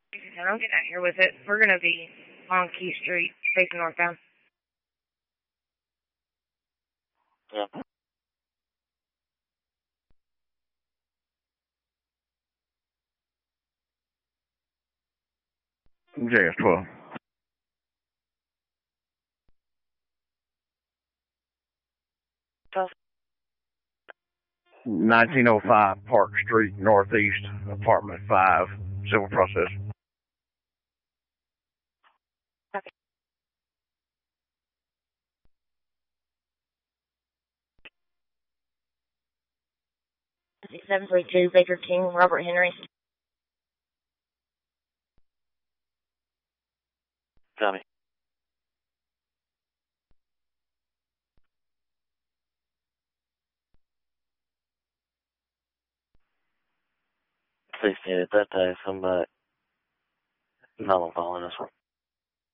And I'm getting out here with it. We're going to be on Key Street, facing northbound. Yeah. JS12. 1905 Park Street, Northeast, Apartment 5, Civil Process. Okay. 732 Baker King, Robert Henry. Copy. Please state at that time, somebody, no one following this one.